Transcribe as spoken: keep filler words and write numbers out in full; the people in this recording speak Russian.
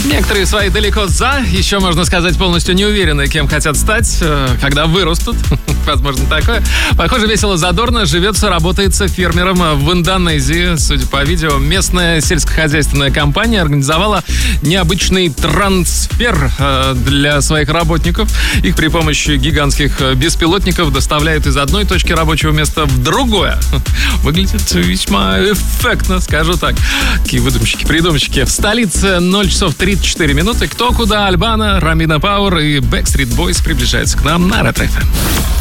Некоторые свои далеко за, еще, можно сказать, полностью не уверены, кем хотят стать, когда вырастут. Возможно, такое. Похоже, весело, задорно живется, работается фермером в Индонезии. Судя по видео, местная сельскохозяйственная компания организовала необычный трансфер для своих работников. Их при помощи гигантских беспилотников доставляют из одной точки рабочего места в другое. Выглядит весьма эффектно, скажу так. Какие выдумщики, придумщики. В столице ноль часов тридцать четыре минуты. Кто куда? Альбана, Рамина Пауэр и Backstreet Boys приближаются к нам на Ретро эф эм.